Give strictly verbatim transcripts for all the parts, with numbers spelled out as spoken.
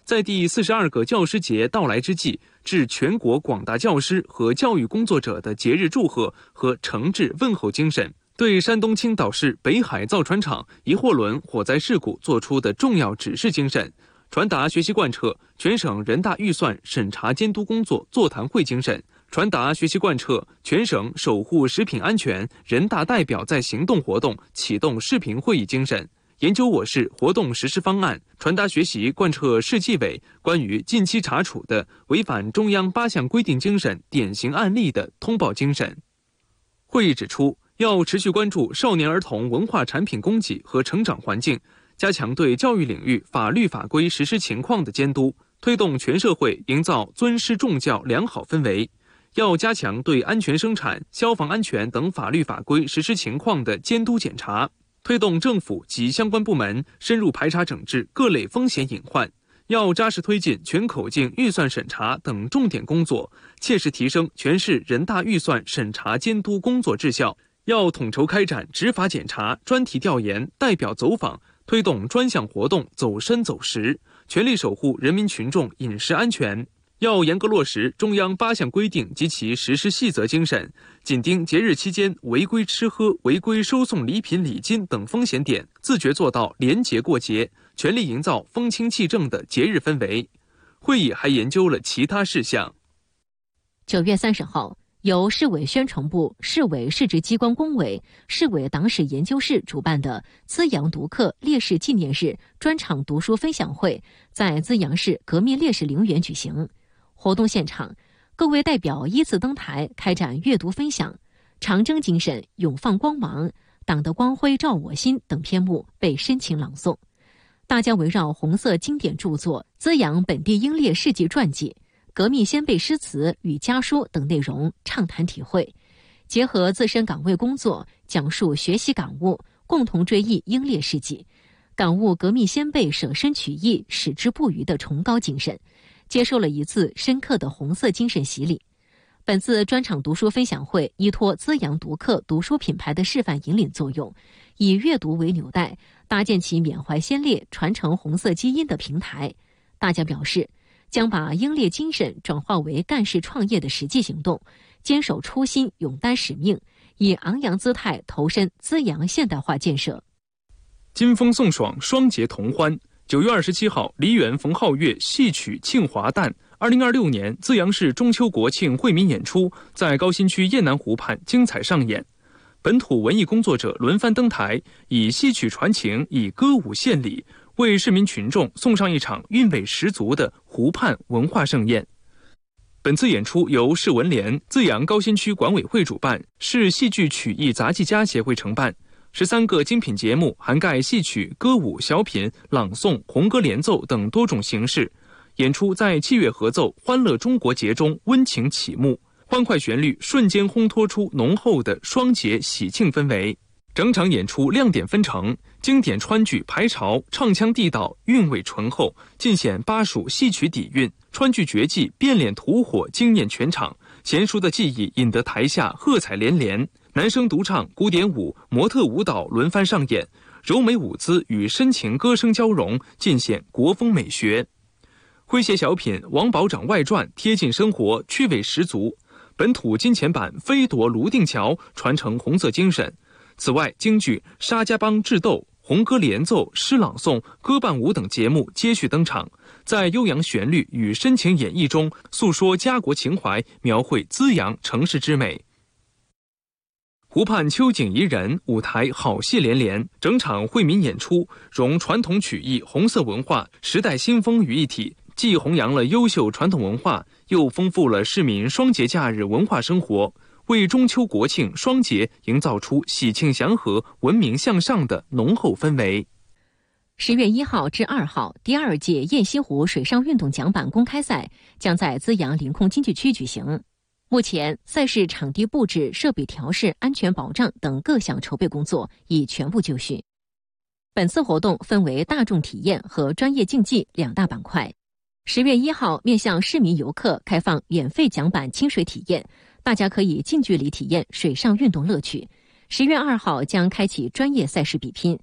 在第四十二个教师节到来之际，致全国广大教师和教育工作者的节日祝贺和诚挚问候精神，对山东青岛市北海造船厂一货轮火灾事故作出的重要指示精神，传达学习贯彻全省人大预算审查监督工作座谈会精神，传达学习贯彻全省守护食品安全人大代表在行动活动启动视频会议精神，研究我市活动实施方案，传达学习贯彻市纪委关于近期查处的违反中央八项规定精神典型案例的通报精神。会议指出，要持续关注少年儿童文化产品供给和成长环境，加强对教育领域法律法规实施情况的监督，推动全社会营造尊师重教良好氛围。要加强对安全生产、消防安全等法律法规实施情况的监督检查，推动政府及相关部门深入排查整治各类风险隐患。要扎实推进全口径预算审查等重点工作，切实提升全市人大预算审查监督工作质效。要统筹开展执法检查、专题调研、代表走访，推动专项活动走深走实，全力守护人民群众饮食安全。要严格落实中央八项规定及其实施细则精神，紧盯节日期间违规吃喝、违规收送礼品礼金等风险点，自觉做到廉洁过节，全力营造风清气正的节日氛围。会议还研究了其他事项。 九月三十号，由市委宣传部、市委市直机关工委、市委党史研究室主办的资阳读客烈士纪念日专场读书分享会在资阳市革命烈士陵园举行。活动现场，各位代表依次登台开展阅读分享，长征精神、永放光芒、党的光辉照我心等篇目被深情朗诵。大家围绕红色经典著作、资阳本地英烈事迹传记、革命先辈诗词与家书等内容畅谈体会，结合自身岗位工作，讲述学习感悟，共同追忆英烈事迹，感悟革命先辈舍身取义、矢志不渝的崇高精神，接受了一次深刻的红色精神洗礼。本次专场读书分享会依托资阳读客读书品牌的示范引领作用，以阅读为纽带，搭建起缅怀先烈、传承红色基因的平台。大家表示，将把英烈精神转化为干事创业的实际行动，坚守初心，勇担使命，以昂扬姿态投身资阳现代化建设。 金风送爽，双节同欢。九月二十七号，梨园冯浩月戏曲庆华诞二零二六年资阳市中秋国庆惠民演出在高新区雁南湖畔精彩上演，本土文艺工作者轮番登台，以戏曲传情，以歌舞献礼，为市民群众送上一场韵味十足的湖畔文化盛宴。本次演出由市文联、资阳高新区管委会主办，市戏剧曲艺杂技家协会承办。十三个精品节目涵盖戏曲、歌舞、小品、朗诵、红歌联奏等多种形式。演出在器乐合奏、欢乐中国节中温情启幕，欢快旋律瞬间烘托出浓厚的双节喜庆氛围。整场演出亮点纷呈，经典川剧排潮，唱腔地道，韵味醇厚，尽显巴蜀戏曲底蕴。川剧绝技变脸吐火惊艳全场，娴熟的技艺引得台下喝彩连连。男声独唱、古典舞、模特舞蹈轮番上演，柔美舞姿与深情歌声交融，尽显国风美学。诙谐小品《王保长外传》贴近生活，趣味十足。本土金钱版《飞夺泸定桥》传承红色精神。此外，京剧《沙家浜智斗》、红歌联奏、诗朗诵、歌伴舞等节目接续登场，在悠扬旋律与深情演绎中诉说家国情怀，描绘资阳城市之美。湖畔秋景宜人，舞台好戏连连，整场惠民演出融传统曲艺、红色文化、时代新风于一体，既弘扬了优秀传统文化，又丰富了市民双节假日文化生活，为中秋国庆双节营造出喜庆祥和、文明向上的浓厚氛围。 十月一号至二号，第二届雁西湖水上运动桨板公开赛将在资阳临空经济区举行。目前，赛事场地布置、设备调试、安全保障等各项筹备工作已全部就绪。本次活动分为大众体验和专业竞技两大板块。十月一号，面向市民游客开放免费桨板亲水体验，大家可以近距离体验水上运动乐趣。十月二号将开启专业赛事比拼，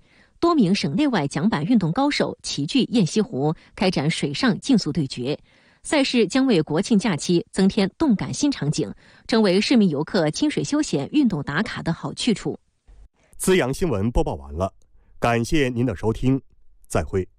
多名省内外桨板运动高手齐聚雁西湖，开展水上竞速对决。赛事将为国庆假期增添动感新场景，成为市民游客亲水休闲运动打卡的好去处。 资阳新闻播报完了，感谢您的收听，再会。